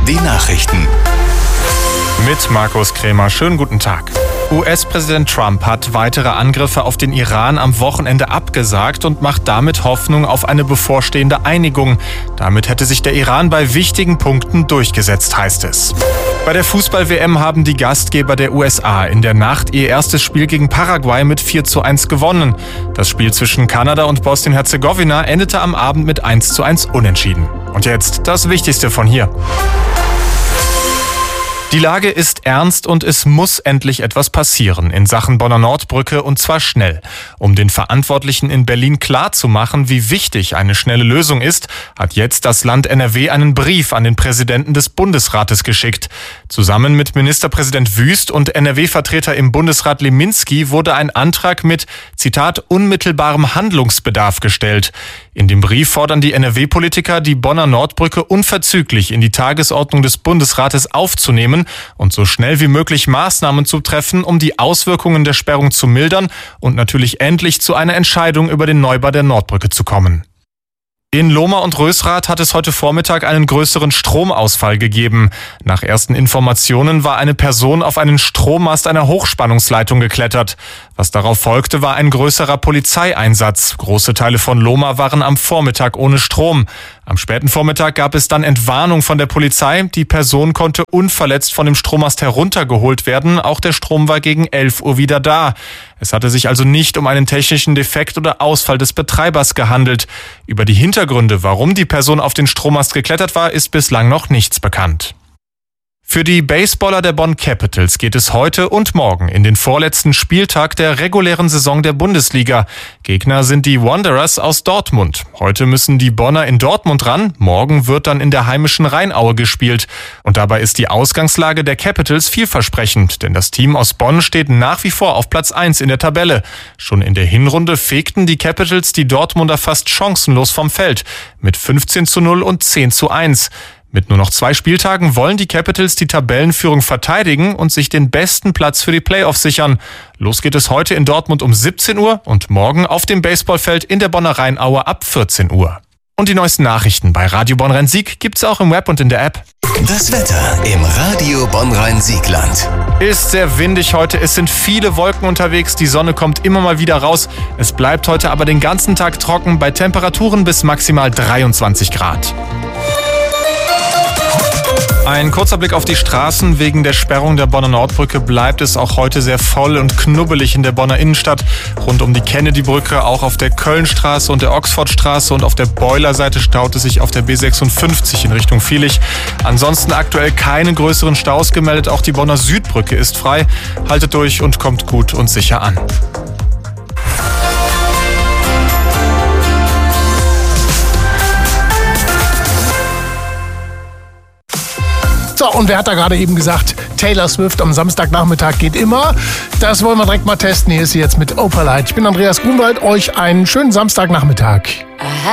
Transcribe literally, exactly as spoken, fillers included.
die Nachrichten. Mit Markus Krämer. Schönen guten Tag. U S-Präsident Trump hat weitere Angriffe auf den Iran am Wochenende abgesagt und macht damit Hoffnung auf eine bevorstehende Einigung. Damit hätte sich der Iran bei wichtigen Punkten durchgesetzt, heißt es. Bei der Fußball-W M haben die Gastgeber der U S A in der Nacht ihr erstes Spiel gegen Paraguay mit vier zu eins gewonnen. Das Spiel zwischen Kanada und Bosnien-Herzegowina endete am Abend mit eins zu eins unentschieden. Und jetzt das Wichtigste von hier. Die Lage ist ernst und es muss endlich etwas passieren in Sachen Bonner Nordbrücke und zwar schnell. Um den Verantwortlichen in Berlin klarzumachen, wie wichtig eine schnelle Lösung ist, hat jetzt das Land N R W einen Brief an den Präsidenten des Bundesrates geschickt. Zusammen mit Ministerpräsident Wüst und N R W-Vertreter im Bundesrat Leminski wurde ein Antrag mit, Zitat, unmittelbarem Handlungsbedarf gestellt. In dem Brief fordern die N R W-Politiker, die Bonner Nordbrücke unverzüglich in die Tagesordnung des Bundesrates aufzunehmen und so schnell wie möglich Maßnahmen zu treffen, um die Auswirkungen der Sperrung zu mildern und natürlich endlich zu einer Entscheidung über den Neubau der Nordbrücke zu kommen. In Lohmar und Rösrath hat es heute Vormittag einen größeren Stromausfall gegeben. Nach ersten Informationen war eine Person auf einen Strommast einer Hochspannungsleitung geklettert. Was darauf folgte, war ein größerer Polizeieinsatz. Große Teile von Lohmar waren am Vormittag ohne Strom. Am späten Vormittag gab es dann Entwarnung von der Polizei. Die Person konnte unverletzt von dem Strommast heruntergeholt werden. Auch der Strom war gegen elf Uhr wieder da. Es hatte sich also nicht um einen technischen Defekt oder Ausfall des Betreibers gehandelt. Über die Hintergründe, warum die Person auf den Strommast geklettert war, ist bislang noch nichts bekannt. Für die Baseballer der Bonn Capitals geht es heute und morgen in den vorletzten Spieltag der regulären Saison der Bundesliga. Gegner sind die Wanderers aus Dortmund. Heute müssen die Bonner in Dortmund ran, morgen wird dann in der heimischen Rheinaue gespielt. Und dabei ist die Ausgangslage der Capitals vielversprechend, denn das Team aus Bonn steht nach wie vor auf Platz eins in der Tabelle. Schon in der Hinrunde fegten die Capitals die Dortmunder fast chancenlos vom Feld mit fünfzehn zu null und zehn zu eins. Mit nur noch zwei Spieltagen wollen die Capitals die Tabellenführung verteidigen und sich den besten Platz für die Playoffs sichern. Los geht es heute in Dortmund um siebzehn Uhr und morgen auf dem Baseballfeld in der Bonner Rheinaue ab vierzehn Uhr. Und die neuesten Nachrichten bei Radio Bonn-Rhein-Sieg gibt's auch im Web und in der App. Das Wetter im Radio Bonn-Rhein-Siegland. Ist sehr windig heute, es sind viele Wolken unterwegs, die Sonne kommt immer mal wieder raus. Es bleibt heute aber den ganzen Tag trocken bei Temperaturen bis maximal dreiundzwanzig Grad. Ein kurzer Blick auf die Straßen. Wegen der Sperrung der Bonner Nordbrücke bleibt es auch heute sehr voll und knubbelig in der Bonner Innenstadt. Rund um die Kennedy-Brücke, auch auf der Kölnstraße und der Oxfordstraße und auf der Boilerseite staut es sich auf der B sechsundfünfzig in Richtung Viehlich. Ansonsten aktuell keine größeren Staus gemeldet. Auch die Bonner Südbrücke ist frei. Haltet durch und kommt gut und sicher an. So, und wer hat da gerade eben gesagt, Taylor Swift am Samstagnachmittag geht immer? Das wollen wir direkt mal testen. Hier ist sie jetzt mit Opalite. Ich bin Andreas Grunwald. Euch einen schönen Samstagnachmittag.